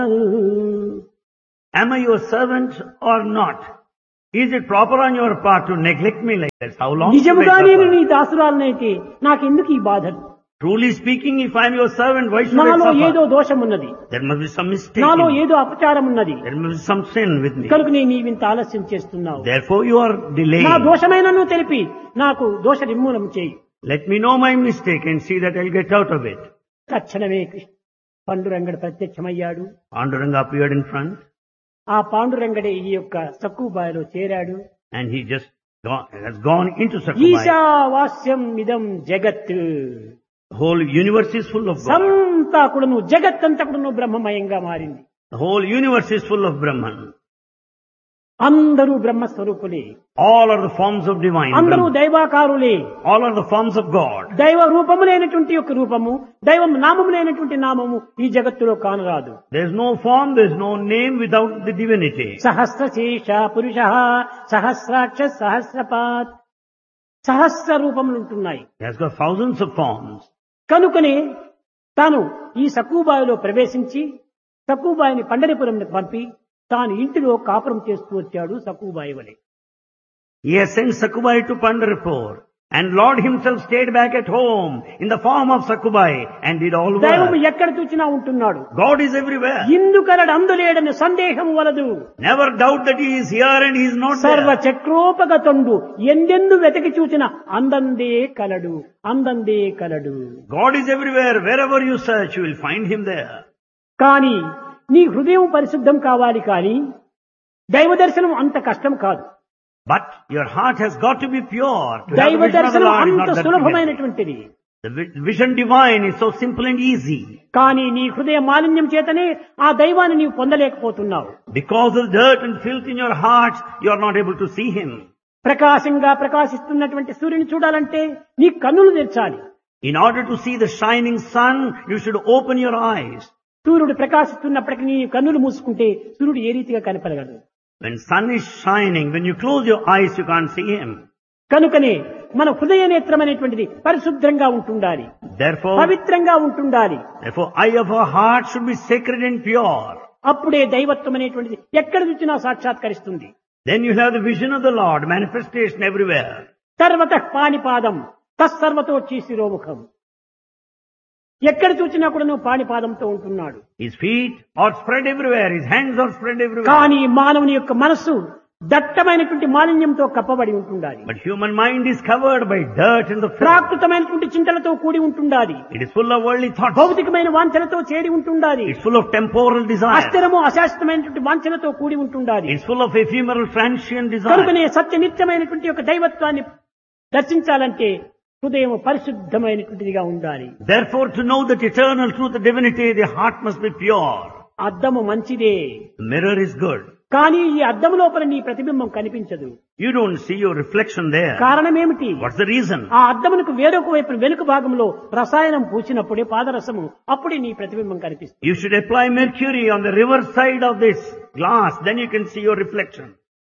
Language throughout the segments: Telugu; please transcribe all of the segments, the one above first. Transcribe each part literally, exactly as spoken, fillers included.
Am I your servant or not? Is it proper on your part to neglect me like this? How long should I నిజముగా నేను suffer? నీ దాసురాలనైతే నాకెందుకు ఈ బాధ? Truly speaking, if I am your servant, why should I నాలో ఏదో suffer? దోషం ఉన్నది, There must be some mistake నాలో in me. ఏదో అపచారం ఉన్నది, There must be some sin with me. కనుక నేను నీవింత ఆలస్యం చేస్తున్నావు. Therefore you are delaying. నా దోషమైనను తెలిపి నాకు దోష నిర్మూలన చేయి. Let me know my mistake and see that I'll get out of it. తక్షణమే కృష్ణ పాండురంగడు ప్రత్యక్షమయ్యాడు. Panduranga appeared in front ఆ పాండురంగడే ఈ యొక్క సక్కుబాయిలో చేరాడు. and he just gone, has gone into Sakubai. ఈశావాస్యం ఇదం జగత్, The whole universe is full of God. సంతా కూడాను జగత్ అంతా కూడాను బ్రహ్మమయంగా మారింది. The whole universe is full of Brahman. అందరూ బ్రహ్మస్వరూపులే, All are the forms of divine. అందరూ Brahman. దైవాకారులే. All are the forms of God. దైవ రూపములైనటువంటి యొక్క రూపము, దైవం నామములైనటువంటి నామము ఈ జగత్తులో కానరాదు. There is no form, there is no name without the divinity. సహస్రశేష పురుష, సహస్రాక్ష సహస్రపాత్, సహస్ర రూపములు ఉంటున్నాయి. He has got thousands of forms. కనుకనే తాను ఈ సక్కుబాయిలో ప్రవేశించి సక్కుబాయిని పండరిపురంకి పంపి తాను ఇంటిలో కాపురం చేస్తూ వచ్చాడు సక్కుబాయి వలె. He has sent Sakubai to Pandharpur, and Lord himself stayed back at home in the form of Sakubai and did all దైవం work. ఎక్కడ చూచినా ఉంటున్నాడు. God is everywhere. ఇందుకలడు అందులేడని సందేహం వలదు. Never doubt that he is here and he is not సర్వ there. చక్రోపగతండు ఎందెందు వెతకి చూచిన అందందే కలడు, అందందే కలడు. God is everywhere. Wherever you search, you will find him there. కానీ నీ హృదయం పరిశుద్ధం కావాలి, కానీ దైవ దర్శనం అంత కష్టం కాదు. But your heart has got to be pure. To have దైవ the vision of the దర్శనం Lord is అంత not that difficult. సులభమైనటువంటిది. The vi- vision divine is so simple and easy. కానీ నీ హృదయ మాలిన్యం చేతనే ఆ దైవాన్ని నీవు పొందలేకపోతున్నావు. Because of dirt and filth in your heart, you are not able to see him. ప్రకాశంగా ప్రకాశిస్తున్నటువంటి సూర్యుని చూడాలంటే నీ కన్నులు తెరచాలి. In order to see the shining sun, you should open your eyes. సూర్యుడు ప్రకాశిస్తున్నప్పటికీ నీ కన్నులు మూసుకుంటే సూర్యుడు ఏ రీతిగా కనపడగలడు? When sun is shining, when you close your eyes, you can't see him. కనుకనే మన హృదయ నేత్రం అనేటువంటిది పరిశుద్ధంగా ఉంటుండాలి, Therefore, పవిత్రంగా ఉంటుండాలి. therefore, eye of our heart should be sacred and pure. అప్పుడే దైవత్వం అనేటువంటిది ఎక్కడ చూసినా సాక్షాత్కరిస్తుంది. Then you have the vision of the Lord, manifestation everywhere. సర్వత పాణిపాదం తత్సర్వతో శిరోముఖం. ఎక్కడ చూసినా కూడా నువ్వు పాణిపాదంతో ఉంటున్నాడు. His feet are spread everywhere, his hands are spread everywhere. కానీ మానవుని యొక్క మనస్సు దట్టమైనటువంటి మాలిన్యంతో కప్పబడి ఉంటుండాలి. But human mind is covered by dirt and the filth. ప్రాకృతమైనటువంటి చింతలతో కూడి ఉంటుండాలి. It is full of worldly thoughts. భౌతికమైన వాంఛలతో చేరి ఉంటుండాలి. It's full of temporal desire. అస్థిరము అశాశ్వతమైనటువంటి వాంఛలతో కూడి ఉంటుండాలి. It's full of ephemeral transient desire. కనుకనే సత్య నిత్యమైనటువంటి యొక్క దైవత్వాన్ని దర్శించాలంటే హృదయం పరిశుద్ధమైనటువంటిదిగా ఉండాలి. Therefore, to know that eternal truth, the divinity, the heart must be pure. అద్దము మంచిదే, The mirror is good. కానీ ఈ అద్దము లోపల నీ ప్రతిబింబం కనిపించదు. You don't see your reflection there. కారణం ఏమిటి? What's the reason? ఆ అద్దమునకు వేరొక వైపు వెనుక భాగంలో రసాయనం పూసినప్పుడే పాదరసము అప్పుడే నీ ప్రతిబింబం కనిపిస్తుంది. You should apply mercury on the reverse side of this glass, then you can see your reflection.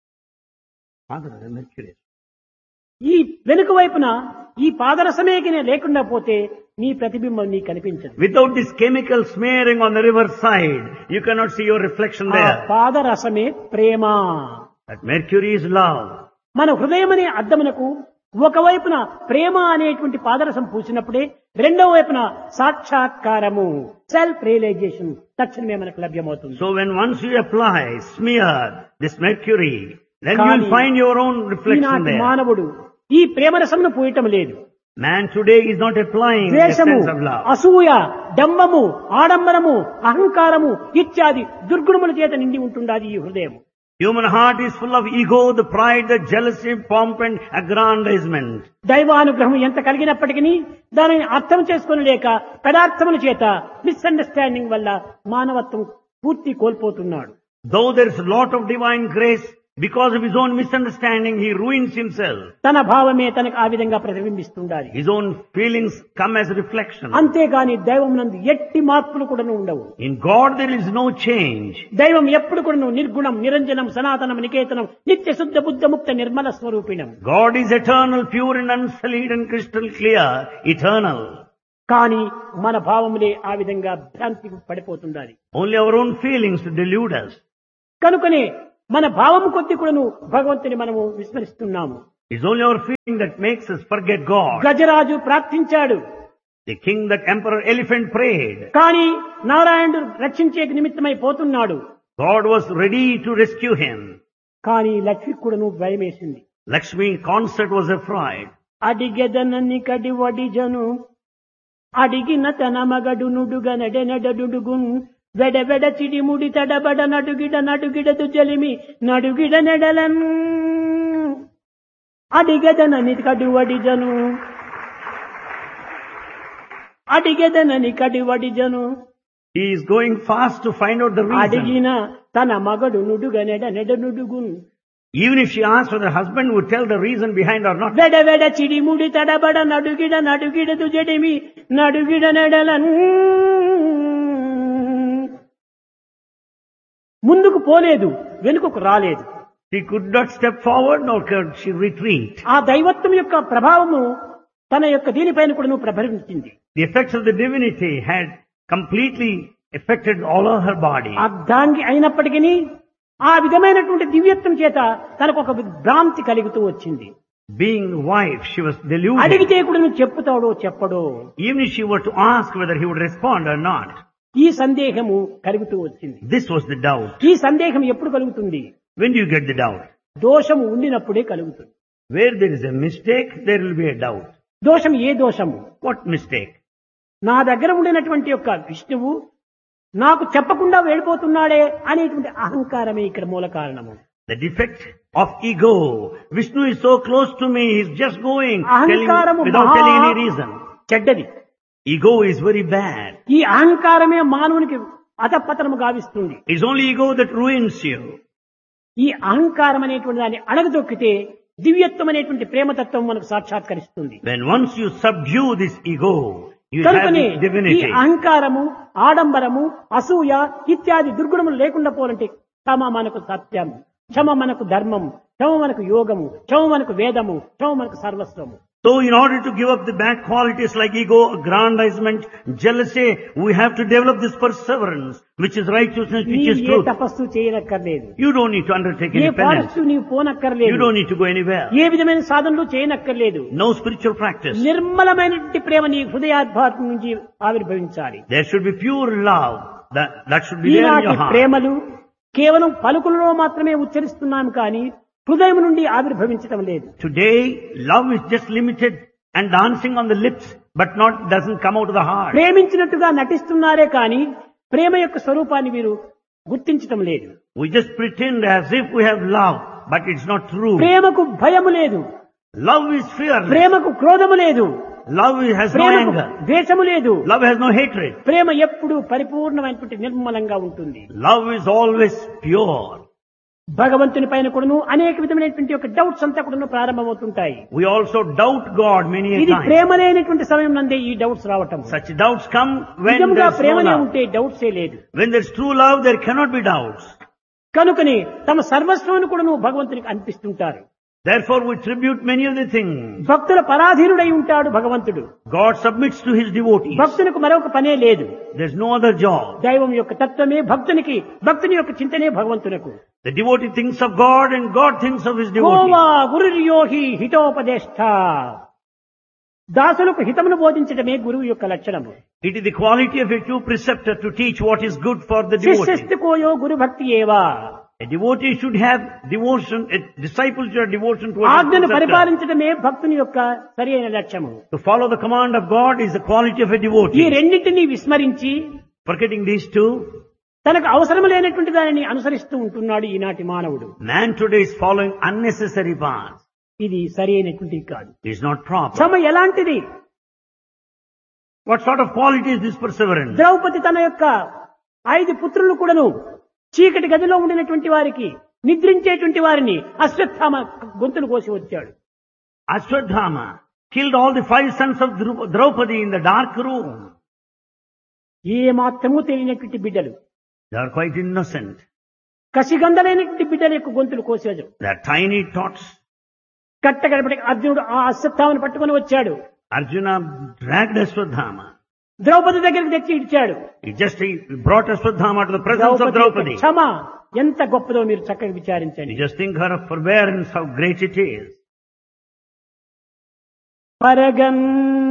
Mercury. ఈ వెనుక వైపున ఈ పాదరసమే గిన లేకుండా పోతే నీ ప్రతిబింబం నీ కనిపించదు. Without this chemical smearing on the reverse side, you cannot see your reflection ఆ there. పాదరసమే Prema. That mercury is love. మన హృదయం అనే అద్దమునకు ఒకవైపున ప్రేమ అనేటువంటి పాదరసం పూసినప్పుడే రెండవ వైపున సాక్షాత్కారము సెల్ఫ్ రియలైజేషన్ తక్షణమే మనకు లభ్యమవుతుంది. So when once you apply, smear this mercury, then you కానీ will find your own reflection ఈనాటి there. మానవుడు ఈ ప్రేమరసమును పూయటం లేదు. Man today is not applying the ద్వేషము, sense of love. అసూయ, డంబము, ఆడంబరము, అహంకారము ఇత్యాది దుర్గుణముల చేత నిండి ఉంటుండాలి ఈ హృదయం. Human heart is full of ego, the pride, the jealousy, pomp and aggrandizement. దైవానుగ్రహం ఎంత కలిగినప్పటికీ దానిని అర్థం చేసుకుని లేక పదార్థముల చేత మిస్అండర్స్టాండింగ్ వల్ల మానవత్వం పూర్తి కోల్పోతున్నాడు. Though there is a lot of divine grace, because of his own misunderstanding, he ruins himself. తన భావమే తనకు ఆ విధంగా ప్రతిబింబిస్తుండాలి. His own feelings come as reflection. అంతేగాని దైవం నందు ఎట్టి మార్పులు కూడా ఉండవు. In God there is no change. దైవం ఎప్పుడు కూడా నిర్గుణం, నిరంజనం, సనాతనం, నికేతనం, నిత్య శుద్ధ బుద్ధ ముక్త Nirmala స్వరూపిణం. God is eternal, pure and unsullied and crystal clear, eternal. కానీ మన భావములే ఆ విధంగా భ్రాంతికి పడిపోతుండాలి. Only our own feelings delude us. కనుకనే మన భావము కొద్ది కూడాను భగవంతుని మనము విస్మరిస్తున్నాము. It's only our feeling that makes us forget God. Gajaraju ప్రార్థించాడు, The king, that emperor elephant prayed. కానీ నారాయణుడు రక్షించే నిమిత్తమై పోతున్నాడు. God was ready to rescue him. కానీ లక్ష్మి కూడాను భయమేసింది. Lakshmi consort was afraid. అడిగెదనని కడి వడిజను అడిగిన తన మగడు నుడుగ నడె నడుగున్ వెడ వెడ చిడి ముడి తడబడ నడుగిడ నడుగిడదు జలిమి నడుగిడ నెడలన్ అడిగెదనని కడి వడిజను అడిగెదనని కడి వడిజను He is going fast to find out the reason. అడిగిన తన మగడు నుడుగ నెడ నెడ నుడుగున్ Even if she asked whether the husband would tell the reason behind or not. వెడ వెడ చిడి ముడి తడబడ నడుగిడ నడుగిడదు జడిమి నడుగిడ నెడలన్ ముందుకు పోలేదు, వెనుకకు రాలేదు. She could not step forward, nor could she retreat. ఆ దైవత్వం యొక్క ప్రభావము తన యొక్క దీనిపైన కూడా నువ్వు ప్రభవించింది. The effects of the divinity had completely affected all of her body. అర్ధాంగి అయినప్పటికీ ఆ విధమైనటువంటి దివ్యత్వం చేత తనకు ఒక భ్రాంతి కలుగుతూ వచ్చింది. Being wife, she was deluded. అడిగితే కూడా నువ్వు చెప్పుతాడో చెప్పడో, Even if she were to ask whether he would respond or not, ఈ సందేహము కలుగుతూ వచ్చింది. this was the doubt. ఈ సందేహం ఎప్పుడు కలుగుతుంది? When do you get the doubt? దోషము ఉండినప్పుడే కలుగుతుంది. Where there is a mistake, there will be a doubt. దోషం ఏ దోషము? What mistake? నా దగ్గర ఉండినటువంటి యొక్క విష్ణువు నాకు చెప్పకుండా వెళ్ళిపోతున్నాడే అనేటువంటి అహంకారమే ఇక్కడ మూల కారణము. The defect of ego. Vishnu is so close to me, he's just going, telling, అహంకారము without telling any reason. చెడ్డది. Ego is very bad. ఈ అహంకారమే మానవునికి అధపతనము గావిస్తుంది. It's only ego that ruins you. ఈ అహంకారం అనేటువంటి దాన్ని అణగదొక్కితే దివ్యత్వం అనేటువంటి ప్రేమతత్వం మనకు సాక్షాత్కరిస్తుంది. When once you subdue this ego, you కనుకనే have ఈ divinity. అహంకారము, ఆడంబరము, అసూయ ఇత్యాది దుర్గుణములు లేకుండా పోవాలంటే క్షమ మనకు సత్యం, క్షమ మనకు ధర్మం, క్షమ మనకు యోగము, క్షమ మనకు వేదము, క్షమ మనకు సర్వస్వము. So in order to give up the bad qualities like ego, aggrandizement, jealousy, we have to develop this perseverance, which is righteousness, which నీవు is ఏ truth. తపస్సు చేయనక్కర్లేదు, You don't need to undertake A any penance. పారస్సు నీవు You పోనక్కర్లేదు, don't need to go anywhere. ఏ విధమైన సాధనలు చేయనక్కర్లేదు. No spiritual practice. నిర్మలమైనటువంటి ప్రేమ నీ హృదయాద్భాతం నుంచి ఆవిర్భవించాలి. There should be pure love. That, that should be there in ఈనాటి your heart. ప్రేమలు కేవలం పలుకులలో మాత్రమే ఉచ్చరిస్తున్నాం కానీ హృదయం నుండి ఆవిర్భవించటం లేదు. Today, love is just limited and dancing on the lips, but not doesn't come out of the heart. ప్రేమించినట్టుగా నటిస్తున్నారే కానీ ప్రేమ యొక్క స్వరూపాన్ని వీరు గుర్తించటం లేదు. We just pretend as if we have love, but it's not true. ప్రేమకు భయము లేదు, Love is fearless. ప్రేమకు క్రోధము లేదు, Love is, has no ప్రేమకు anger. ద్వేషము లేదు. Love has no hatred. ప్రేమ ఎప్పుడు పరిపూర్ణమైనటువంటి నిర్మలంగా ఉంటుంది. Love is always pure. భగవంతుని పైన కూడాను అనేక విధమైనటువంటి యొక్క డౌట్స్ అంతా కూడాను ప్రారంభమవుతుంటాయి. We also doubt God many a ఇది time. ప్రేమ లేనటువంటి సమయం నందే ఈ డౌట్స్ రావటం. Such doubts come when నిజంగా there's no ప్రేమనే love. ఉంటే డౌట్సే లేదు. When there's true love, there cannot be doubts. కనుకని తమ సర్వస్వాన్ని కూడాను భగవంతునికి అనిపిస్తుంటారు. Therefore, we tribute many of the things. భక్తుల పరాధీనుడై ఉంటాడు భగవంతుడు. God submits to His devotees. భక్తునికి మరొక పనే లేదు. There's no other job. దైవం యొక్క తత్వమే భక్తునికి, భక్తుని యొక్క చింతనే భగవంతునకు. The devotee thinks of God and God thinks of His devotee. Goa గురుర్యోహి హితోపదేష్ట. దాసులకు హితమును బోధించడమే గురువు యొక్క లక్షణము. It is the quality of a true preceptor to teach what is good for the devotee. శిష్యస్తికోయో గురు భక్తి ఏవా. A devotee should have devotion, a disciple should have devotion towards his ఆజ్ఞను preceptor. పరిపాలించడమే భక్తుని యొక్క సరి అయిన లక్ష్యము. To follow the command of God is the quality of a ఈ devotee. రెండింటినీ విస్మరించి Forgetting these two, తనకు అవసరం లేనటువంటి దానిని అనుసరిస్తూ ఉంటున్నాడు ఈనాటి మానవుడు. man today is following unnecessary paths. ఇది సరి అయినటువంటిది కాదు. It is not proper. క్షమ ఎలాంటిది? What sort of quality is this perseverance? Draupadi తన యొక్క ఐదు పుత్రులు కూడాను చీకటి గదిలో ఉండినటువంటి వారికి, నిద్రించేటువంటి వారిని అశ్వత్థామ గొంతులు కోసి వచ్చాడు. Ashwadhama killed all the five sons of Dru- Draupadi in the dark room. ఏ మాత్రమూ తెలియనటువంటి బిడ్డలు, They are quite innocent. కసిగంధలైనటువంటి బిడ్డల యొక్క గొంతులు కోసేవాడు. They are tiny tots. కట్టగడపటి అర్జునుడు ఆ అశ్వత్థామను పట్టుకొని వచ్చాడు. Arjuna dragged Ashwadhama. ద్రౌపది దగ్గరికి తెచ్చి ఇచ్చాడు. He just he brought Ashwadhama to the presence of Draupadi. క్షమ ఎంత గొప్పదో మీరు చక్కగా విచారించండి. You just think her of forbearance, how great it is. పరగన్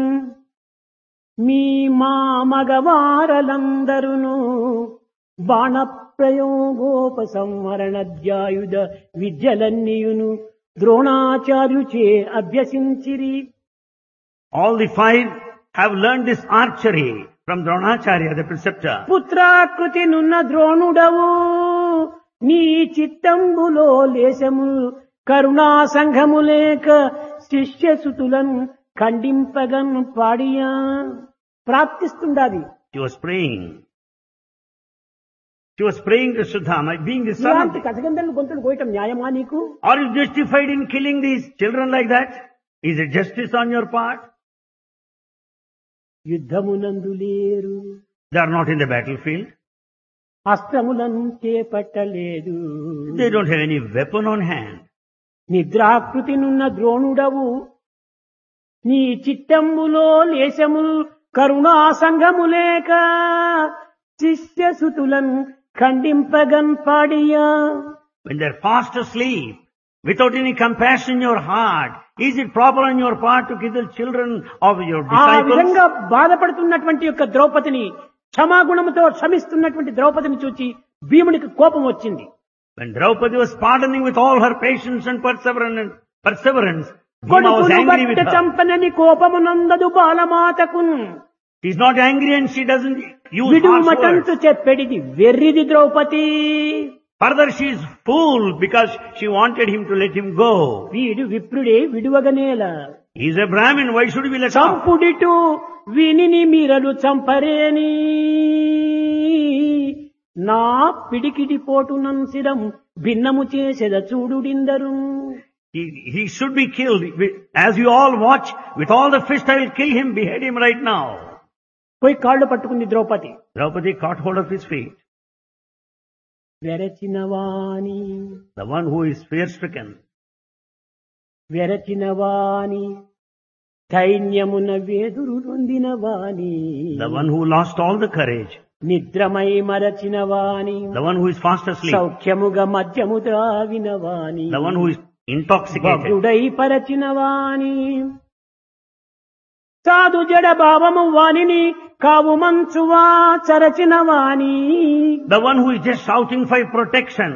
మీ మా మగవారలందరును బాణ ప్రయోగోపసంహరణధ్యాయుధ విద్యలన్నీయును ద్రోణాచార్యుచే అభ్యసించిరి. All the five have learned this archery from Dronacharya, the preceptor. పుత్రాకృతి నున్న ద్రోణుడవు నీ చిత్తంబులో లేశము కరుణా సంఘము లేక శిష్యసుతులను ఖండింపగన్ పాడియా. ప్రార్థిస్తుండాలి. She was praying. She was praying to Sudhama, being the son of... ఇలాంటి కథగంధలు గొంతులు కోయటం న్యాయమా నీకు? Are you justified in killing these children like that? Is it justice on your part? యుద్ధమునందు లేరు, They are not in the battlefield. అస్త్రములను చేపట్టలేదు, They don't have any weapon on hand. నిద్రాకృతి నున్న ద్రోణుడవు నీ చిత్తంబులో లేశము కరుణా సంఘము లేక శిష్యసుతులను ఖండింపగన్ పాడియా. When they are fast asleep, without any compassion in your heart, is it proper on your part to kill the children of your ఆ disciples? విధంగా బాధపడుతున్నటువంటి యొక్క ద్రౌపదిని, క్షమాగుణముతో క్షమిస్తున్నటువంటి ద్రౌపదిని చూచి భీమునికి కోపం వచ్చింది. When Draupadi was pardoning with all her patience and perseverance, perseverance Bhima was కొడుకును angry with బట్ట her. చంపనని కోపమునందదు బాలమాతకున్ She is not angry and she doesn't use విడు harsh మటంతు words. చెప్పెడిది వెర్రిది Draupadi. Further, she is fool because she wanted him to let him go. వీడు విప్రుడే విడువగనేల He is a Brahmin, why should we let him? చంపుడిటు వినిని మీరలు చంపరేని నా పిడికిడి పోటునం శిరం భిన్నము చేసెద చూడుడిందరు. He, he should be killed. As you all watch, with all the fist I will kill him, behead him right now. పోయి కాళ్ళు పట్టుకుంది Draupadi. Draupadi caught hold of his feet. వెరచినవాణి The one who is fear-stricken. వెరచినవాణి ధైన్యమున వేదురు నొందినవాణి The one who lost all the courage. నిద్రమై మరచినవాణి The one who is fast asleep. సౌఖ్యముగా మద్యము త్రాగినవాణి The one who is intoxicated. భగ్రుడై పరచినవాణి సాధు జడ భావము వాణిని కావు మంచువా చరచినవాణి. The one who is just shouting for protection.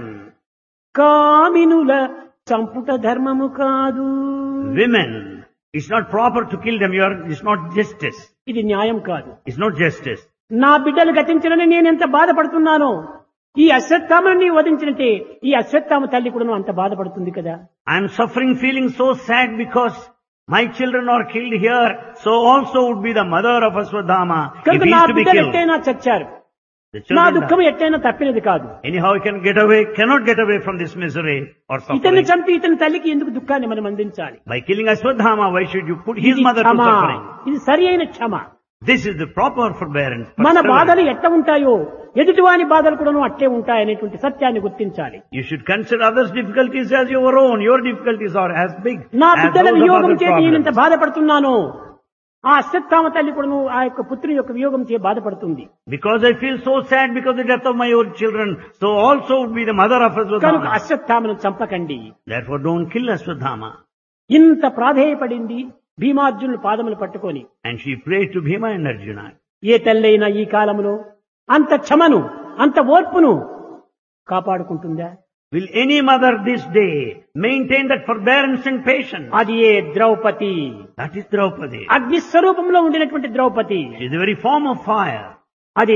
కామినుల చంపుట ధర్మము కాదు. Women, it's not proper to kill them. You are, it's not justice. ఇది న్యాయం కాదు. It's not justice. నా బిడ్డలు గతించడని నేను ఎంత బాధపడుతున్నానో, ఈ అశ్వత్థామని వధించినట్టే ఈ అశ్వత్థామ తల్లి కూడా అంత బాధపడుతుంది కదా. I am suffering, feeling so sad because my children are killed here. So also would be the mother of Ashwadhama if కనుక he నా is to be బిడ్డలు killed. ఎట్టైనా చచ్చారు, The నా children దుఃఖం die. ఎట్టైనా తప్పినది కాదు. Anyhow, he can get away, cannot get away from this misery or ఇతన్ని suffering. చంపి ఇతని తల్లికి ఎందుకు దుఃఖాన్ని మనం అందించాలి? By killing Ashwadhama, why should you put his ఇది mother to క్షమ. suffering? ఇది సరి అయిన క్షమ. This is the proper forbearance. మన perseverance. బాధలు ఎట్ట ఉంటాయో ఎదుటివాని బాధలు కూడా అట్టే ఉంటాయనేటువంటి సత్యాన్ని గుర్తించాలి. You should consider others' difficulties as your own. Your difficulties are as big నా as బిడ్డల those of వియోగం other చేసి నేను ఇంత problems. బాధపడుతున్నాను, ఆ అశ్వత్థామ తల్లి కూడా ఆ యొక్క పుత్రుని యొక్క వియోగం చే బాధపడుతుంది. Because I feel so sad because of the death of my own children, so also would be the mother of కనుక Ashwadhama. అశ్వత్థామను చంపకండి. Therefore don't kill Ashwadhama. ఇంత ప్రాధేయపడింది భీమార్జునులు పాదములు పట్టుకొని. And she prayed to Bhima and Arjuna. ఏ తల్లైనా ఈ కాలంలో అంత క్షమను అంత ఓర్పును కాపాడుకుంటుందా? Will any mother this day maintain that forbearance and patience? అది ఏ ద్రౌపది, That is Draupadi. అగ్ని స్వరూపంలో ఉండినటువంటి Draupadi. She is the very form of fire. అది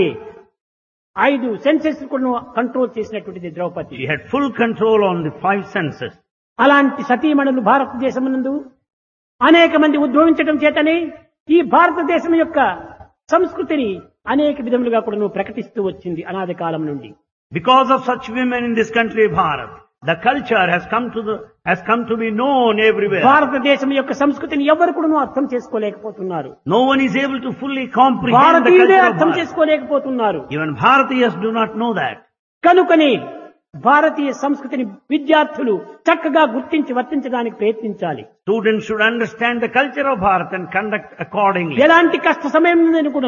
ఐదు సెన్సెస్ కూడా కంట్రోల్ చేసినటువంటిది Draupadi. She had full control on the five senses. అలాంటి సతీమణులు భారతదేశమునందు అనేక మంది ఉద్భవించడం చేతనే ఈ భారతదేశం యొక్క సంస్కృతిని అనేక విధములుగా కూడా ప్రకటిస్తూ వచ్చింది అనాది కాలం నుండి. Because of such women in this country, Bharat, the culture has come to the has come to be known everywhere. భారతదేశం యొక్క సంస్కృతిని ఎవరు కూడా అర్థం చేసుకోలేకపోతున్నారు. No one is able to fully comprehend the భారతీయులే culture of అర్థం Bharat. చేసుకోలేకపోతున్నారు. Even Bharatiyas do not know that. కనుకనే భారతీయ సంస్కృతిని విద్యార్థులు చక్కగా గుర్తించి వర్తించడానికి ప్రయత్నించాలి. Students should understand the culture of Bharat and conduct accordingly. ఎలాంటి కష్ట సమయం కూడా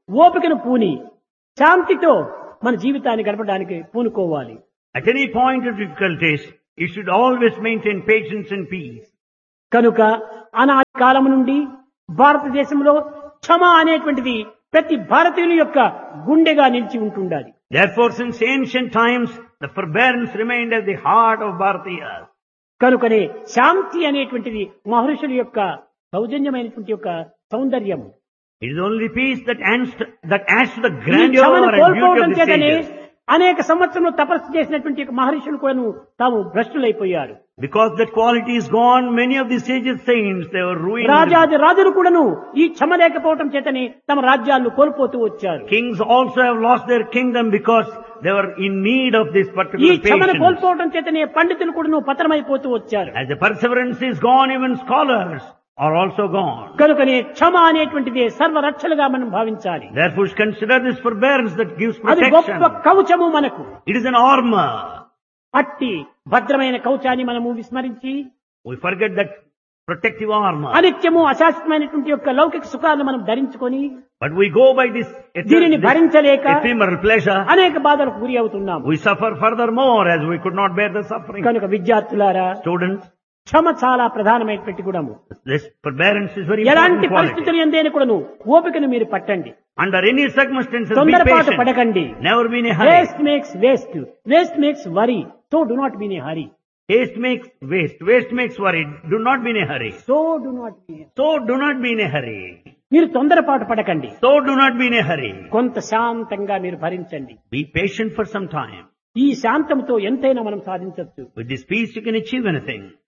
ఓపికను పూని శాంతితో మన జీవితాన్ని గడపడానికి పూనుకోవాలి. At any point of difficulties, you should always maintain patience and peace. కనుక అనాది కాలం నుండి భారతదేశంలో క్షమ అనేటువంటిది ప్రతి భారతీయుల యొక్క గుండెగా నిలిచి ఉంటుండాలి. Therefore, since ancient times, the forbearance remained at the heart of Bharatiyas. కనుకనే శాంతి అనేటువంటిది మహర్షుల యొక్క సౌజన్యమైనటువంటి యొక్క సౌందర్యం. It is only peace that adds to, that adds to the ఈ grandeur క్షమను and beauty కోల్పోవడం of the చేతనే sages. అనేక సంవత్సరంలో తపస్సు చేసినటువంటి యొక్క మహర్షులు కూడా తాము భ్రష్టులైపోయారు. Because that quality is gone, many of the sages saints, they were ruined. రాజాది రాజులు కూడాను ఈ క్షమ లేకపోవటం చేతనే తమ రాజ్యాలను కోల్పోతూ వచ్చారు. Kings also have lost their kingdom because they were in need of this ఈ particular క్షమను patience. కోల్పోవటం చేతనే పండితులు కూడాను పతనమైపోతూ వచ్చారు. As the perseverance is gone, even scholars are also gone. కనుకనే క్షమ అనేటువంటిది సర్వరక్షలుగా మనం భావించాలి. Therefore, consider this forbearance that gives అది protection. గొప్ప కవచము మనకు. It is an armor. అట్టి భద్రమైన కవచాన్ని మనము విస్మరించి We forget that protective armor. అనిత్యము అశాశ్వతమైనటువంటి యొక్క లౌకిక సుఖాలను మనం ధరించుకొని But we go by this, దీనిని this భరించలేక ephemeral pleasure. అనేక బాధలకు గురి అవుతున్నాము. We suffer furthermore as we could not bear the suffering. కనుక విద్యార్థులారా, Students, క్షమ చాలా ప్రధానమైనటువంటి గుణము. this forbearance is very ఎలాంటి important quality. పరిస్థితులు ఎందైనా కూడాను ఓపికను మీరు పట్టండి. Under any circumstances, be తొందరపాటు patient. పడకండి. Never be in a hurry. Waste makes waste waste makes worry so do not be in a hurry. Haste makes waste. Waste makes worry. Do not be in a hurry. So do not be So do not be in a hurry. మీరు తొందరపాటు పడకండి. So do not be in a hurry. కొంత శాంతంగా మీరు భరించండి. Be patient for some time. ఈ శాంతంతో ఎంతైనా మనం సాధించవచ్చు. With this peace you can achieve anything.